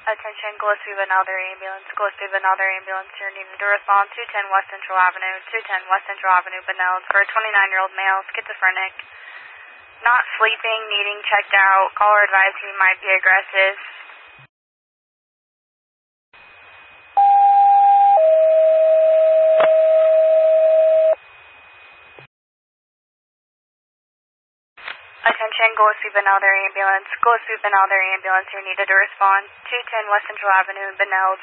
Attention, Gillespie Benalder Ambulance. Gillespie Benalder Ambulance, you're needed to respond 210 West Central Avenue. 210 West Central Avenue, Benalder, for a 29-year-old male, schizophrenic. Not sleeping, needing checked out. Caller advised he might be aggressive. Attention, Gillespie Benalder Ambulance. Gillespie Benalder Ambulance, you're needed to respond 210 West Central Avenue, Benalder.